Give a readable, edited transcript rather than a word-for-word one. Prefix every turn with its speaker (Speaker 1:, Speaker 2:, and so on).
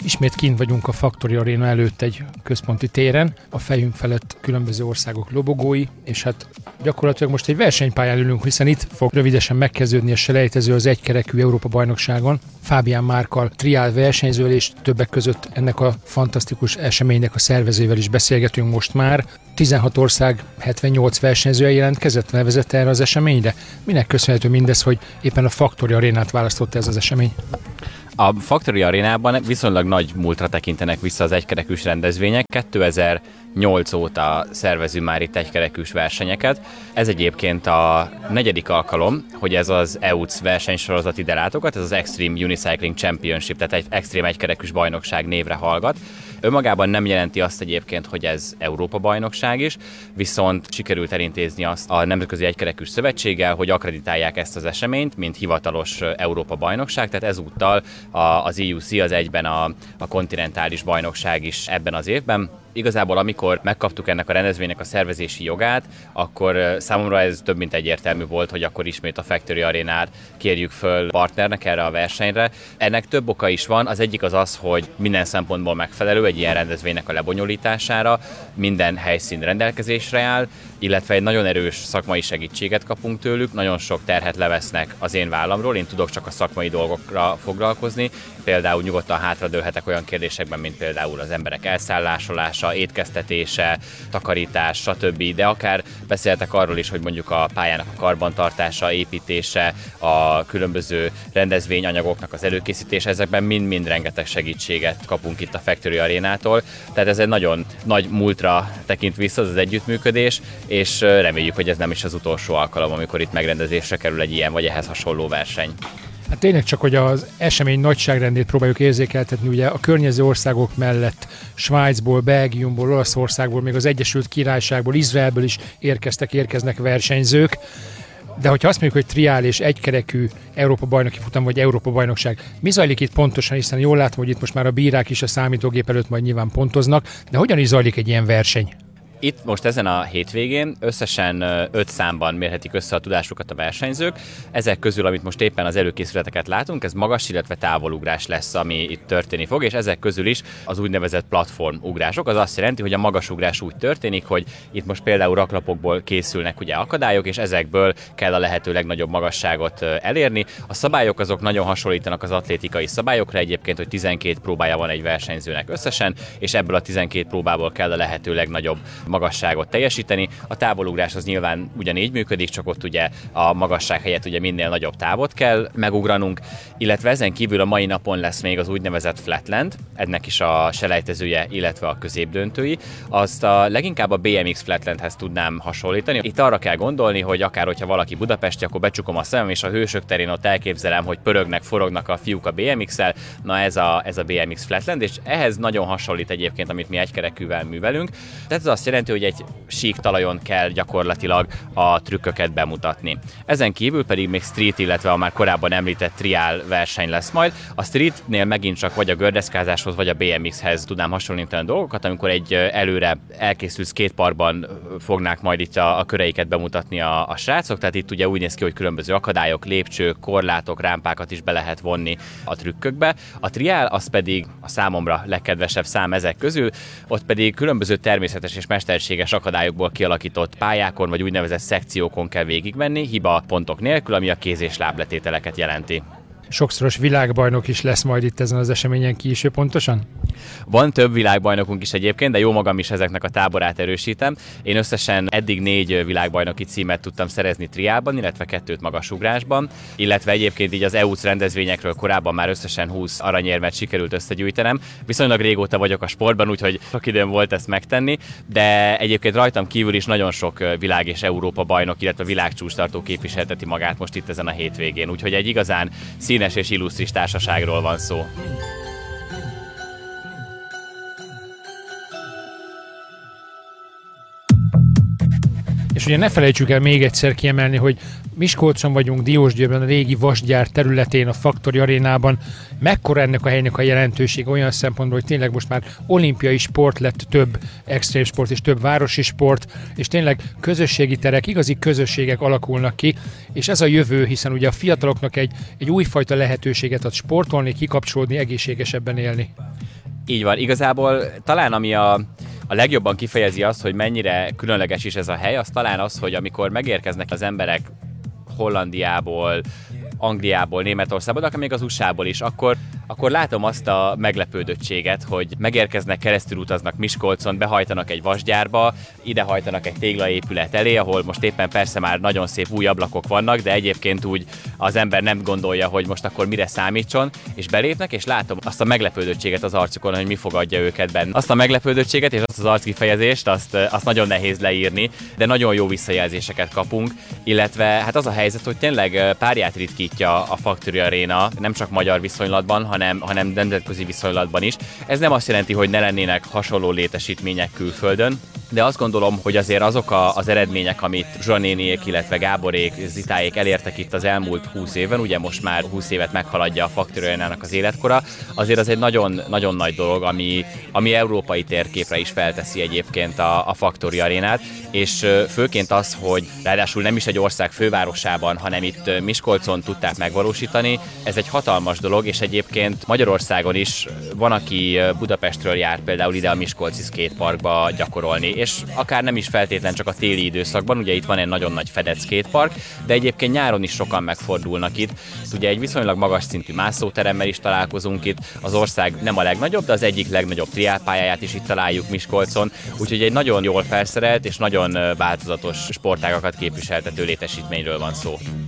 Speaker 1: Ismét kint vagyunk a Factory Arena előtt egy központi téren, a fejünk felett különböző országok lobogói, és hát gyakorlatilag most egy versenypályán ülünk, hiszen itt fog rövidesen megkezdődni a selejtező az egykerekű Európa-bajnokságon. Fábián Márkkal triál versenyzővel, és többek között ennek a fantasztikus eseménynek a szervezővel is beszélgetünk most már. 16 ország 78 versenyzője jelentkezett, nevezett erre az eseményre. Minek köszönhető mindez, hogy éppen a Factory Arénát választotta ez az esemény?
Speaker 2: A Factory Arénában viszonylag nagy múltra tekintenek vissza az egykerekűs rendezvények. 2008 óta szervezünk már itt egykerekűs versenyeket. Ez egyébként a 4. alkalom, hogy ez az EUC versenysorozat ide látogat, ez az Extreme Unicycling Championship, tehát egy extrém egykerekűs bajnokság névre hallgat. Önmagában nem jelenti azt egyébként, hogy ez Európa-bajnokság is, viszont sikerült elintézni azt a Nemzetközi Egykerekűs Szövetséggel, hogy akkreditálják ezt az eseményt, mint hivatalos Európa-bajnokság, tehát ezúttal az EUC az egyben a kontinentális bajnokság is ebben az évben. Igazából amikor megkaptuk ennek a rendezvénynek a szervezési jogát, akkor számomra ez több mint egyértelmű volt, hogy akkor ismét a Factory Arénát kérjük föl partnernek erre a versenyre. Ennek több oka is van, az egyik az, hogy minden szempontból megfelelő egy ilyen rendezvénynek a lebonyolítására, minden helyszín rendelkezésre áll, illetve egy nagyon erős szakmai segítséget kapunk tőlük, nagyon sok terhet levesznek az én vállamról, én tudok csak a szakmai dolgokra foglalkozni, például nyugodtan hátradőlhetek olyan kérdésekben, mint például az emberek elszállásolása, étkeztetése, takarítás, stb. De akár beszéltek arról is, hogy mondjuk a pályának a karbantartása, építése, a különböző rendezvényanyagoknak az előkészítése, ezekben mind-mind rengeteg segítséget kapunk itt a Factory Arénától. Tehát ez egy nagyon nagy múltra tekint vissza az együttműködés, és reméljük, hogy ez nem is az utolsó alkalom, amikor itt megrendezésre kerül egy ilyen vagy ehhez hasonló verseny.
Speaker 1: Hát tényleg csak, hogy az esemény nagyságrendét próbáljuk érzékeltetni, ugye a környező országok mellett Svájcból, Belgiumból, Olaszországból, még az Egyesült Királyságból, Izraelből is érkeznek versenyzők. De hogyha azt mondjuk, hogy triál és egykerekű Európa-bajnoki futam vagy Európa-bajnokság, mi zajlik itt pontosan, hiszen jól látom, hogy itt most már a bírák is a számítógép előtt majd nyilván pontoznak, de hogyan is zajlik egy ilyen verseny?
Speaker 2: Itt most ezen a hétvégén összesen 5 számban mérhetik össze a tudásukat a versenyzők. Ezek közül, amit most éppen az előkészületeket látunk, ez magas, illetve távolugrás lesz, ami itt történni fog, és ezek közül is az úgynevezett platformugrások. Az azt jelenti, hogy a magasugrás úgy történik, hogy itt most például raklapokból készülnek ugye akadályok, és ezekből kell a lehető legnagyobb magasságot elérni. A szabályok azok nagyon hasonlítanak az atlétikai szabályokra, egyébként, hogy 12 próbája van egy versenyzőnek összesen, és ebből a 12 próbából kell a lehető legnagyobb magasságot teljesíteni. A távolugrás az nyilván ugyanígy működik, csak ott ugye a magasság helyett ugye minél nagyobb távot kell megugranunk, illetve ezen kívül a mai napon lesz még az úgynevezett Flatland, ennek is a selejtezője, illetve a középdöntői. Azt leginkább a BMX Flatlandhez tudnám hasonlítani. Itt arra kell gondolni, hogy akár hogyha valaki budapesti, akkor becsukom a szemem, és a Hősök terén ott elképzelem, hogy pörögnek, forognak a fiúk a BMX-el. Na ez a BMX Flatland, és ehhez nagyon hasonlít egyébként, amit mi egykerekűvel művelünk. Tehát ez azt jelenti, hogy egy sík talajon kell gyakorlatilag a trükköket bemutatni. Ezen kívül pedig még street, illetve a már korábban említett triál verseny lesz majd. A streetnél megint csak vagy a gördeszkázáshoz, vagy a BMX-hez tudnám hasonlítani a dolgokat, amikor egy előre elkészült skateparkban fognák majd itt a köreiket bemutatni a srácok, tehát itt ugye úgy néz ki, hogy különböző akadályok, lépcsők, korlátok, rámpákat is be lehet vonni a trükkökbe. A triál az pedig a számomra legkedvesebb szám ezek közül, ott pedig különböző természetes és mesterséges akadályokból kialakított pályákon vagy úgynevezett szekciókon kell végigmenni, hiba pontok nélkül, ami a kéz- és lábletételeket jelenti.
Speaker 1: Sokszoros világbajnok is lesz majd itt ezen az eseményen később pontosan?
Speaker 2: Van több világbajnokunk is egyébként, de jó magam is ezeknek a táborát erősítem. Én összesen eddig 4 világbajnoki címet tudtam szerezni triálban, illetve 2 magasugrásban, illetve egyébként így az EUC rendezvényekről korábban már összesen 20 aranyérmet sikerült összegyűjtenem. Viszonylag régóta vagyok a sportban, úgyhogy sok időm volt ezt megtenni, de egyébként rajtam kívül is nagyon sok világ és Európa bajnok, illetve világcsúcstartó képviselteti magát most itt ezen a hétvégén, úgyhogy egy igazán színes és illusztris társaságról van szó.
Speaker 1: És ugye ne felejtsük el még egyszer kiemelni, hogy Miskolcon vagyunk, Diósgyőrben, a régi vasgyár területén, a Factory Arénában. Mekkora ennek a helynek a jelentőség olyan szempontból, hogy tényleg most már olimpiai sport lett, több extrém sport és több városi sport, és tényleg közösségi terek, igazi közösségek alakulnak ki, és ez a jövő, hiszen ugye a fiataloknak egy újfajta lehetőséget ad sportolni, kikapcsolódni, egészségesebben élni.
Speaker 2: Így van, igazából talán ami a legjobban kifejezi azt, hogy mennyire különleges is ez a hely, az talán az, hogy amikor megérkeznek az emberek Hollandiából, Angliából, Németországból, de akár még az USA-ból is, akkor látom azt a meglepődöttséget, hogy megérkeznek, keresztül utaznak Miskolcon, behajtanak egy vasgyárba, idehajtanak egy téglaépület elé, ahol most éppen persze már nagyon szép új ablakok vannak, de egyébként úgy az ember nem gondolja, hogy most akkor mire számítson, és belépnek, és látom azt a meglepődöttséget az arcukon, hogy mi fogadja őket benne. Azt a meglepődöttséget és azt az arckifejezést, azt nagyon nehéz leírni, de nagyon jó visszajelzéseket kapunk, illetve hát az a helyzet, hogy tényleg párját ritkítja a Factory Arena, nem csak magyar viszonylatban, hanem nemzetközi viszonylatban is. Ez nem azt jelenti, hogy ne lennének hasonló létesítmények külföldön, de azt gondolom, hogy azért azok az eredmények, amit Zsuzsa néniék, illetve Gáborék, Zitáék elértek itt az elmúlt 20 évben, ugye most már 20 évet meghaladja a Factory Arenának az életkora, azért az egy nagyon, nagyon nagy dolog, ami európai térképre is felteszi egyébként a Factory Arenát, és főként az, hogy ráadásul nem is egy ország fővárosában, hanem itt Miskolcon tudták megvalósítani, ez egy hatalmas dolog, és egyébként Magyarországon is van, aki Budapestről jár például ide a Miskolci skateparkba gyakorolni, és akár nem is feltétlen csak a téli időszakban, ugye itt van egy nagyon nagy fedett skatepark, de egyébként nyáron is sokan megfordulnak itt. Ugye egy viszonylag magas szintű mászóteremmel is találkozunk itt, az ország nem a legnagyobb, de az egyik legnagyobb triálpályáját is itt találjuk Miskolcon, úgyhogy egy nagyon jól felszerelt és nagyon változatos sportágakat képviseltető létesítményről van szó.